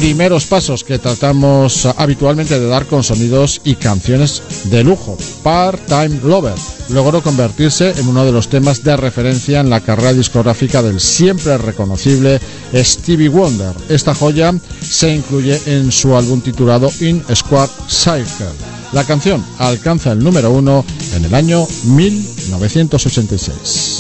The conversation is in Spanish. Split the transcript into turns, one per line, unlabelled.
primeros pasos que tratamos habitualmente de dar con sonidos y canciones de lujo. Part-Time Lover logró convertirse en uno de los temas de referencia en la carrera discográfica del siempre reconocible Stevie Wonder. Esta joya se incluye en su álbum titulado In Square Circle. La canción alcanza el número 1 en el año 1986.